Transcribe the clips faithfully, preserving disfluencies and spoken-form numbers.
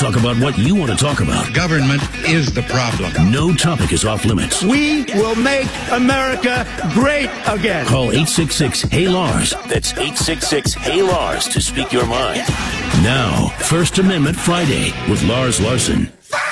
talk about what you want to talk about. Government is the problem. No topic is off limits. We will make America great again. Call eight six six, H E Y, L A R S. That's eight six six, H E Y, L A R S to speak your mind. Now, First Amendment Friday with Lars Larson.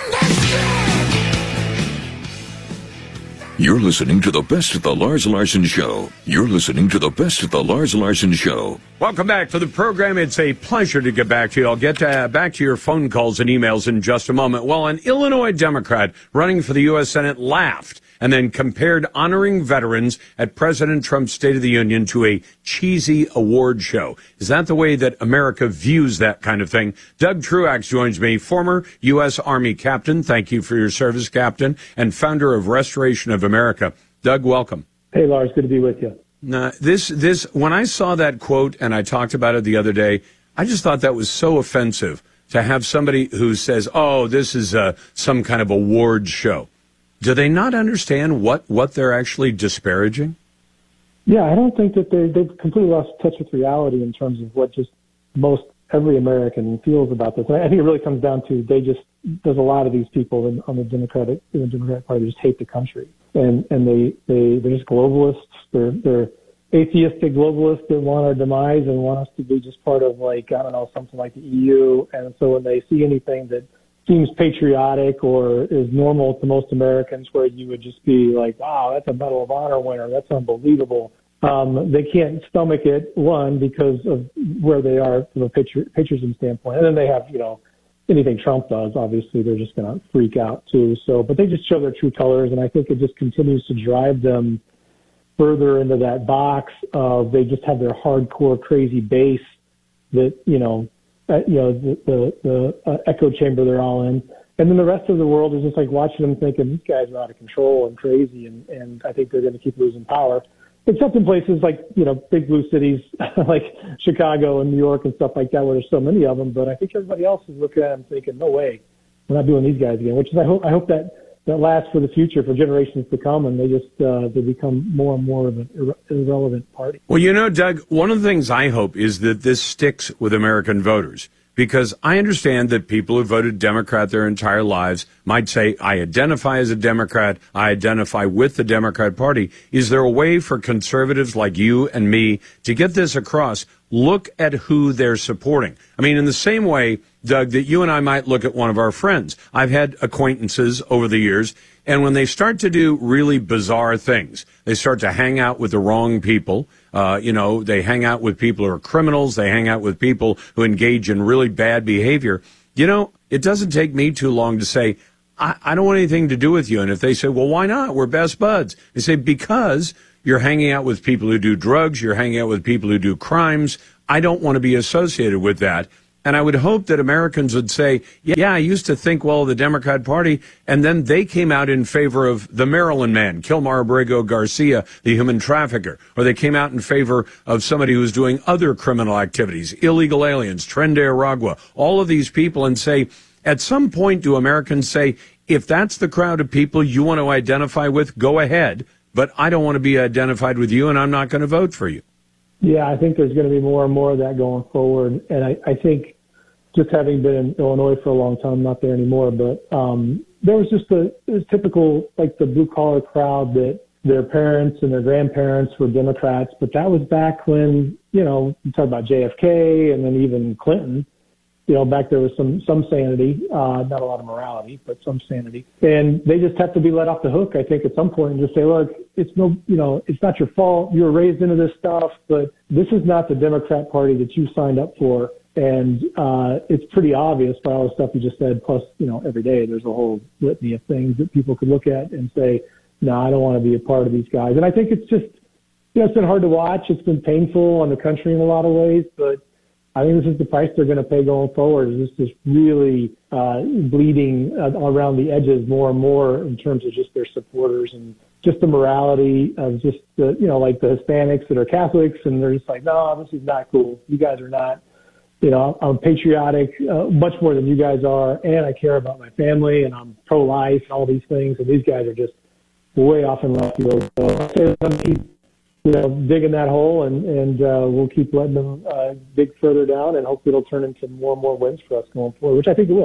You're listening to the best of the Lars Larson Show. You're listening to the best of the Lars Larson Show. Welcome back to the program. It's a pleasure to get back to you. I'll get to, uh, back to your phone calls and emails in just a moment. Well, an Illinois Democrat running for the U S Senate laughed and then compared honoring veterans at President Trump's State of the Union to a cheesy award show. Is that the way that America views that kind of thing? Doug Truax joins me, former U S Army captain. Thank you for your service, Captain, and founder of Restoration of America. Doug, welcome. Hey, Lars, good to be with you. Now, this, this, when I saw that quote and I talked about it the other day, I just thought that was so offensive to have somebody who says, oh, this is uh, some kind of award show. Do they not understand what, what they're actually disparaging? Yeah, I don't think that they, they've completely lost touch with reality in terms of what just most every American feels about this. And I think it really comes down to they just, there's a lot of these people in, on the Democratic, in the Democratic Party that just hate the country. And, and they, they, they're just globalists. They're, they're atheistic globalists that want our demise and want us to be just part of, like, I don't know, something like the E U. And so when they see anything that seems patriotic or is normal to most Americans, where you would just be like, wow, that's a Medal of Honor winner, that's unbelievable. Um, they can't stomach it, one, because of where they are from a patri- patriotism standpoint. And then they have, you know, anything Trump does, obviously they're just going to freak out too. So, but they just show their true colors, and I think it just continues to drive them further into that box of they just have their hardcore crazy base that, you know, Uh, you know, the, the, the uh, echo chamber they're all in. And then the rest of the world is just like watching them thinking, these guys are out of control and crazy, and, and I think they're going to keep losing power. Except in places like, you know, big blue cities like Chicago and New York and stuff like that, where there's so many of them. But I think everybody else is looking at them thinking, no way, we're not doing these guys again, which is, I hope, I hope that, that lasts for the future, for generations to come, and they just, uh, they become more and more of an irre- irrelevant party. Well, you know, Doug, one of the things I hope is that this sticks with American voters, because I understand that people who voted Democrat their entire lives might say, I identify as a Democrat, I identify with the Democrat Party. Is there a way for conservatives like you and me to get this across? Look at who they're supporting. I mean, in the same way, Doug, that you and I might look at one of our friends. I've had acquaintances over the years, and when they start to do really bizarre things, they start to hang out with the wrong people. Uh, you know, they hang out with people who are criminals. They hang out with people who engage in really bad behavior. You know, it doesn't take me too long to say, I, I don't want anything to do with you. And if they say, well, why not? We're best buds. They say, because you're hanging out with people who do drugs. You're hanging out with people who do crimes. I don't want to be associated with that. And I would hope that Americans would say, yeah, I used to think well of the Democrat Party, and then they came out in favor of the Maryland man, Kilmar Abrego Garcia, the human trafficker, or they came out in favor of somebody who's doing other criminal activities, illegal aliens, Tren de Aragua, all of these people, and say, at some point do Americans say, if that's the crowd of people you want to identify with, go ahead, but I don't want to be identified with you, and I'm not going to vote for you. Yeah, I think there's going to be more and more of that going forward, and I, I think just having been in Illinois for a long time, not there anymore, but um, there was just a it was typical, like the blue-collar crowd that their parents and their grandparents were Democrats, but that was back when, you know, you talk about J F K and then even Clinton, you know, back there was some, some sanity, uh, not a lot of morality, but some sanity. And they just have to be let off the hook, I think, at some point and just say, look, it's no, you know, it's not your fault. You were raised into this stuff, but this is not the Democrat Party that you signed up for. And uh, it's pretty obvious by all the stuff you just said. Plus, you know, every day there's a whole litany of things that people could look at and say, no, I don't want to be a part of these guys. And I think it's just, you know, it's been hard to watch. It's been painful on the country in a lot of ways. But I think this is the price they're going to pay going forward. Is this is really uh, bleeding uh, around the edges more and more in terms of just their supporters and just the morality of just the, you know, like the Hispanics that are Catholics. And they're just like, no, this is not cool. You guys are not. You know, I'm patriotic uh, much more than you guys are, and I care about my family, and I'm pro-life and all these things, and these guys are just way off in left field. So I'll say let them keep, you know, digging that hole, and, and uh, we'll keep letting them uh, dig further down, and hopefully it'll turn into more and more wins for us going forward, which I think it will.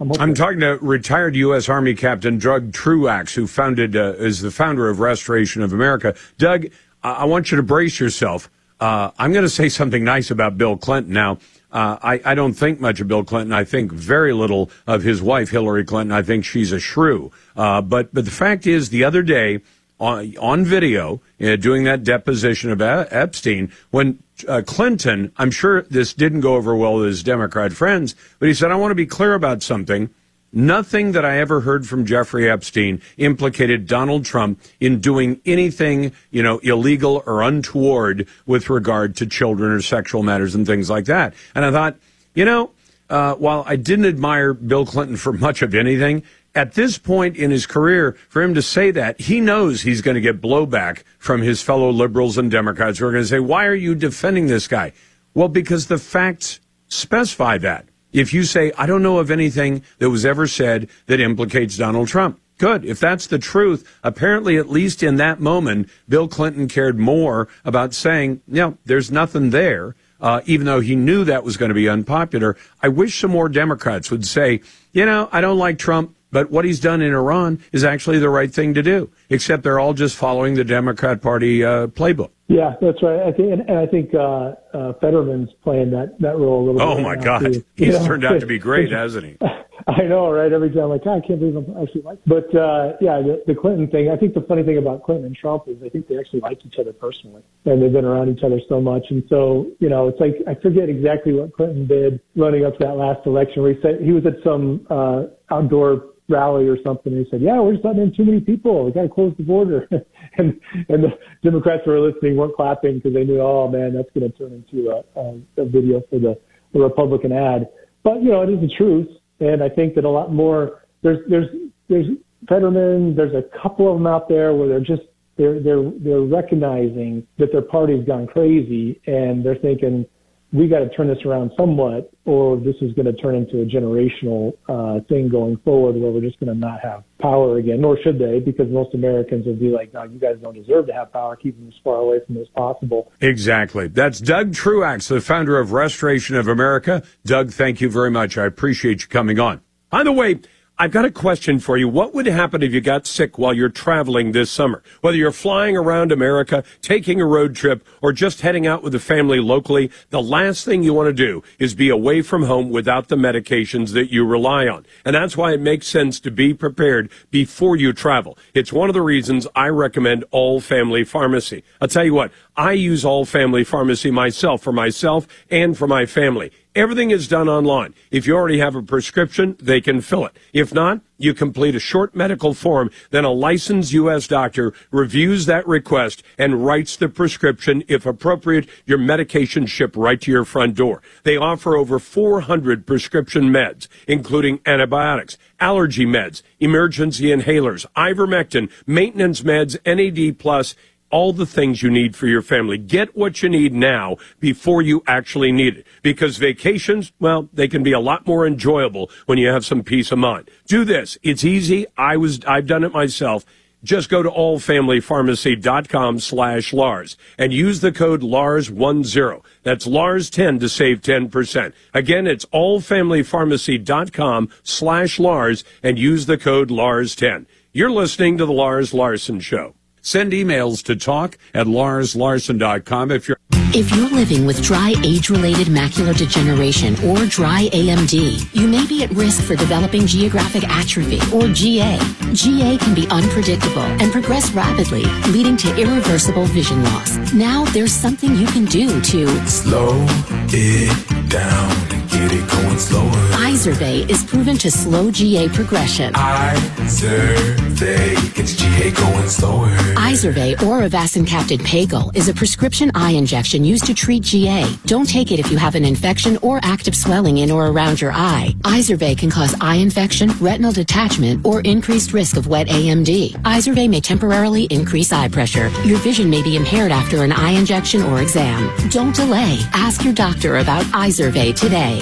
I'm, hoping. I'm talking to retired U S. Army Captain Doug Truax, who founded uh, is the founder of Restoration of America. Doug, I, I want you to brace yourself. Uh, I'm going to say something nice about Bill Clinton now. Uh, I, I don't think much of Bill Clinton. I think very little of his wife, Hillary Clinton. I think she's a shrew. Uh, but, but the fact is, the other day on, on video, uh, doing that deposition of Epstein, when uh, Clinton, I'm sure this didn't go over well with his Democrat friends, but he said, I want to be clear about something. Nothing that I ever heard from Jeffrey Epstein implicated Donald Trump in doing anything, you know, illegal or untoward with regard to children or sexual matters and things like that. And I thought, you know, uh, while I didn't admire Bill Clinton for much of anything, at this point in his career, for him to say that, he knows he's going to get blowback from his fellow liberals and Democrats who are going to say, why are you defending this guy? Well, because the facts specify that. If you say, I don't know of anything that was ever said that implicates Donald Trump, good. If that's the truth, apparently, at least in that moment, Bill Clinton cared more about saying, you know, there's nothing there, uh, even though he knew that was going to be unpopular. I wish some more Democrats would say, you know, I don't like Trump, but what he's done in Iran is actually the right thing to do, except they're all just following the Democrat Party uh, playbook. Yeah, that's right. I think, and, and I think uh, uh, Fetterman's playing that, that role a little oh bit. Oh, my now, God. Too. He's You know? turned out to be great, hasn't he? I know, right? Every time I'm like, God, I can't believe I'm actually like. But, uh, yeah, the, the Clinton thing, I think the funny thing about Clinton and Trump is I think they actually like each other personally. And they've been around each other so much. And so, you know, it's like, I forget exactly what Clinton did running up to that last election where he said he was at some uh, outdoor rally or something. And he said, yeah, we're just letting in too many people. We got to close the border. and and the Democrats who were listening weren't clapping because they knew, oh, man, that's going to turn into a, a, a video for the, the Republican ad. But, you know, it is the truth. And I think that a lot more, there's, there's, there's Fetterman, there's a couple of them out there where they're just, they're, they're, they're recognizing that their party's gone crazy and they're thinking, we got to turn this around somewhat, or this is going to turn into a generational uh, thing going forward where we're just going to not have power again, nor should they, because most Americans would be like, no, you guys don't deserve to have power. Keep them as far away from it as possible. Exactly. That's Doug Truax, the founder of Restoration of America. Doug, thank you very much. I appreciate you coming on. By the way, I've got a question for you. What would happen if you got sick while you're traveling this summer? Whether you're flying around America, taking a road trip, or just heading out with the family locally, the last thing you want to do is be away from home without the medications that you rely on. And that's why it makes sense to be prepared before you travel. It's one of the reasons I recommend All Family Pharmacy. I'll tell you what, I use All Family Pharmacy myself, for myself and for my family. Everything is done online. If you already have a prescription, they can fill it. If not, you complete a short medical form, then a licensed U S doctor reviews that request and writes the prescription. If appropriate, your medication shipped right to your front door. They offer over four hundred prescription meds, including antibiotics, allergy meds, emergency inhalers, ivermectin, maintenance meds, N A D plus, all the things you need for your family. Get what you need now before you actually need it. Because vacations, well, they can be a lot more enjoyable when you have some peace of mind. Do this. It's easy. I was, I've done it myself. Just go to allfamilypharmacy.com slash Lars and use the code Lars ten. That's Lars ten to save ten percent. Again, it's allfamilypharmacy.com slash Lars and use the code Lars ten. You're listening to The Lars Larson Show. Send emails to talk at lars larson dot com if you're... If you're living with dry age-related macular degeneration or dry A M D, you may be at risk for developing geographic atrophy or G A. G A can be unpredictable and progress rapidly, leading to irreversible vision loss. Now there's something you can do to slow it down and get it going slower. Izervay is proven to slow G A progression. Izervay gets G A going slower. Izervay or avacincaptad Pagel is a prescription eye injection used to treat G A. Don't take it if you have an infection or active swelling in or around your eye. Izervay can cause eye infection, retinal detachment, or increased risk of wet A M D. Izervay may temporarily increase eye pressure. Your vision may be impaired after an eye injection or exam. Don't delay. Ask your doctor about Izervay today.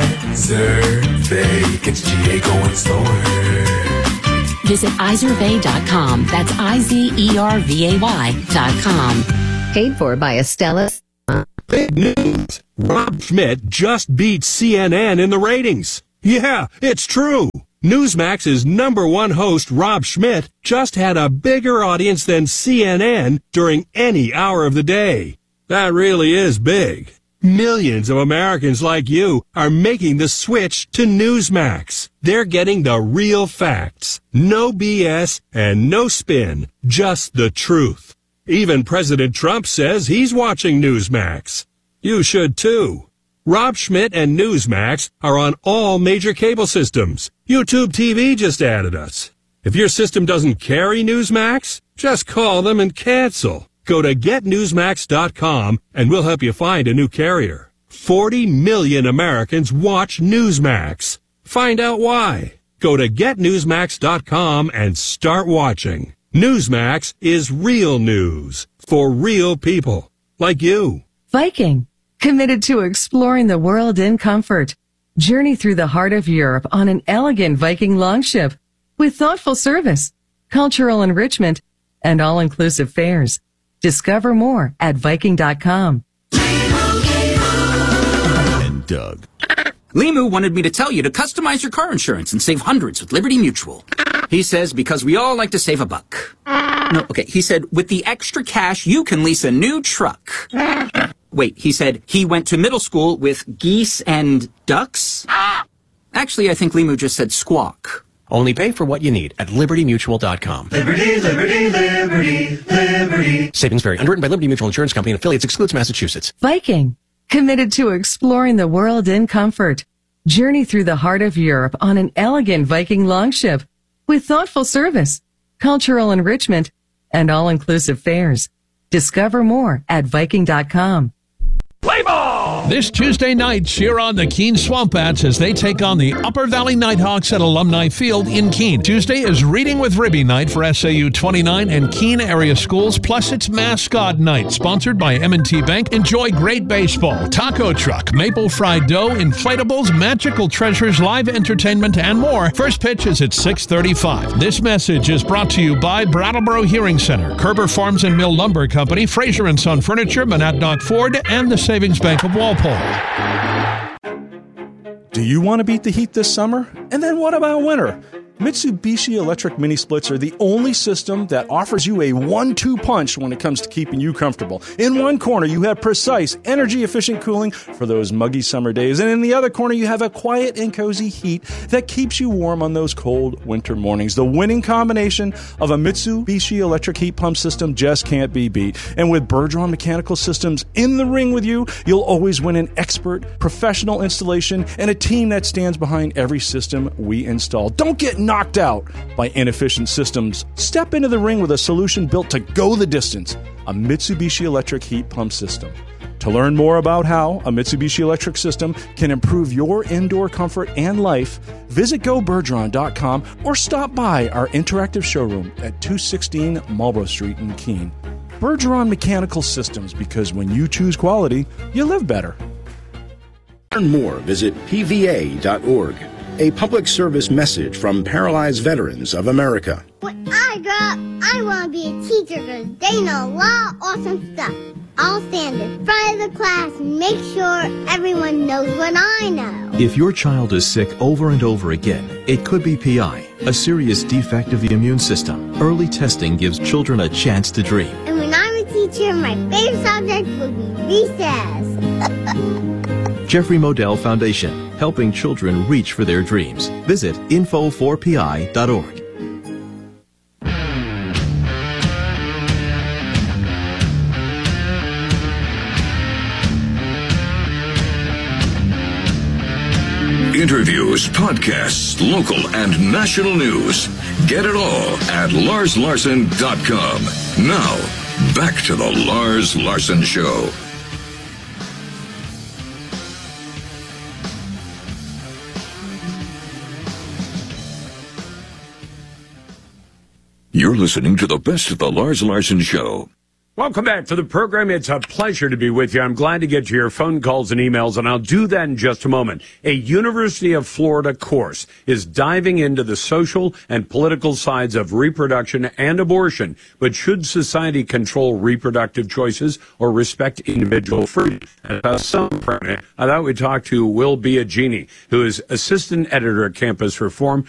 Izervay gets G A going slower. Visit Izervay dot com. That's I Z E R V A Y dot com. Paid for by Estella. Big news. Rob Schmidt just beat C N N in the ratings. Yeah, it's true. Newsmax's number one host, Rob Schmidt, just had a bigger audience than C N N during any hour of the day. That really is big. Millions of Americans like you are making the switch to Newsmax. They're getting the real facts. No B S and no spin. Just the truth. Even President Trump says he's watching Newsmax. You should too. Rob Schmidt and Newsmax are on all major cable systems. YouTube T V just added us. If your system doesn't carry Newsmax, just call them and cancel. Go to get newsmax dot com and we'll help you find a new carrier. forty million Americans watch Newsmax. Find out why. Go to get newsmax dot com and start watching. Newsmax is real news for real people like you. Viking, committed to exploring the world in comfort. Journey through the heart of Europe on an elegant Viking longship with thoughtful service, cultural enrichment, and all-inclusive fares. Discover more at Viking dot com. And Doug. Limu wanted me to tell you to customize your car insurance and save hundreds with Liberty Mutual. He says because we all like to save a buck. No, okay, he said with the extra cash you can lease a new truck. Wait, he said he went to middle school with geese and ducks? Actually, I think Limu just said squawk. Only pay for what you need at liberty mutual dot com. Liberty, liberty, liberty, liberty. Savings vary. Underwritten by Liberty Mutual Insurance Company and affiliates. Excludes Massachusetts. Viking, committed to exploring the world in comfort. Journey through the heart of Europe on an elegant Viking longship with thoughtful service, cultural enrichment, and all-inclusive fares. Discover more at Viking dot com. Play ball! This Tuesday night, cheer on the Keene Swamp Bats as they take on the Upper Valley Nighthawks at Alumni Field in Keene. Tuesday is Reading with Ribby night for S A U twenty-nine and Keene area schools, plus it's Mascot Night, sponsored by M and T Bank. Enjoy great baseball, taco truck, maple fried dough, inflatables, magical treasures, live entertainment, and more. First pitch is at six thirty-five. This message is brought to you by Brattleboro Hearing Center, Kerber Farms and Mill Lumber Company, Fraser and Son Furniture, Monadnock Ford, and the Savings Bank of Walpole. Do you want to beat the heat this summer? And then what about winter? Mitsubishi electric mini splits are the only system that offers you a one two punch when it comes to keeping you comfortable. In one corner, you have precise, energy-efficient cooling for those muggy summer days. And in the other corner, you have a quiet and cozy heat that keeps you warm on those cold winter mornings. The winning combination of a Mitsubishi electric heat pump system just can't be beat. And with Bergeron Mechanical Systems in the ring with you, you'll always win an expert, professional installation and a team that stands behind every system we install. Don't get knocked out by inefficient systems. Step into the ring with a solution built to go the distance, a Mitsubishi electric heat pump system. To learn more about how a Mitsubishi electric system can improve your indoor comfort and life, visit go bergeron dot com or stop by our interactive showroom at two sixteen Marlborough Street in Keene. Bergeron Mechanical Systems, because when you choose quality, you live better. Learn more, visit P V A dot org. A public service message from Paralyzed Veterans of America. When I grow up, I want to be a teacher because they know a lot of awesome stuff. I'll stand in front of the class and make sure everyone knows what I know. If your child is sick over and over again, it could be P I, a serious defect of the immune system. Early testing gives children a chance to dream. And when I'm a teacher, my favorite subject will be recess. Jeffrey Modell Foundation, helping children reach for their dreams. Visit info four P I dot org. Interviews, podcasts, local and national news. Get it all at lars larson dot com. Now, back to the Lars Larson Show. You're listening to the best of the Lars Larson Show. Welcome back to the program. It's a pleasure to be with you. I'm glad to get to your phone calls and emails, and I'll do that in just a moment. A University of Florida course is diving into the social and political sides of reproduction and abortion, but should society control reproductive choices or respect individual freedom? About some pregnant, I thought we'd talk to Will Biagini, who is assistant editor at Campus Reform,